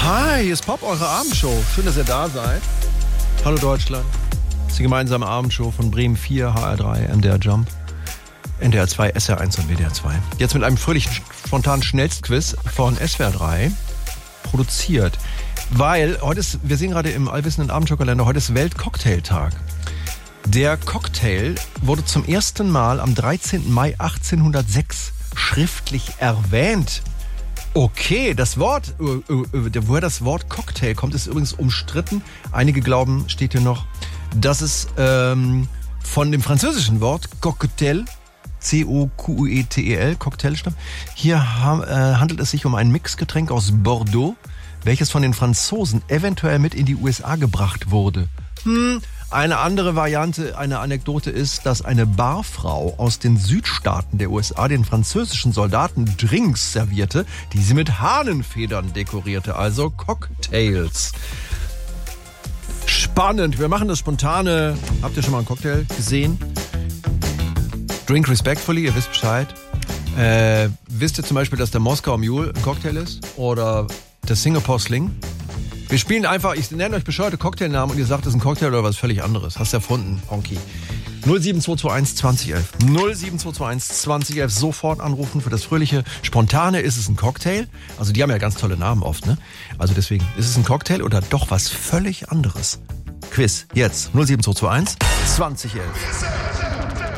Hi, hier ist Pop, eure Abendshow. Schön, dass ihr da seid. Hallo Deutschland. Das ist die gemeinsame Abendshow von Bremen 4, HR3, MDR Jump, NDR 2, SR1 und WDR 2. Jetzt mit einem fröhlichen, spontanen Schnellstquiz von SWR 3 produziert. Weil heute ist, wir sehen gerade im allwissenden Abendshow-Kalender, heute ist Weltcocktailtag. Der Cocktail wurde zum ersten Mal am 13. Mai 1806 schriftlich erwähnt. Okay, das Wort, woher das Wort Cocktail kommt, ist übrigens umstritten. Einige glauben, steht hier noch, dass es von dem französischen Wort Cocktail, C-O-Q-U-E-T-E-L, Cocktail stammt. Hier handelt es sich um ein Mixgetränk aus Bordeaux, welches von den Franzosen eventuell mit in die USA gebracht wurde. Eine andere Variante, eine Anekdote ist, dass eine Barfrau aus den Südstaaten der USA den französischen Soldaten Drinks servierte, die sie mit Hahnenfedern dekorierte, also Cocktails. Spannend, wir machen das spontane. Habt ihr schon mal einen Cocktail gesehen? Drink respectfully, ihr wisst Bescheid. Wisst ihr zum Beispiel, dass der Moskauer Mule ein Cocktail ist? Oder der Singapore Sling? Wir spielen einfach, ich nenne euch bescheuerte Cocktailnamen und ihr sagt, das ist ein Cocktail oder was völlig anderes. Hast du erfunden, Honky. 07221 2011. 07221 2011. Sofort anrufen für das fröhliche Spontane. Ist es ein Cocktail? Also die haben ja ganz tolle Namen oft, ne? Also deswegen, ist es ein Cocktail oder doch was völlig anderes? Quiz, jetzt. 07221 2011.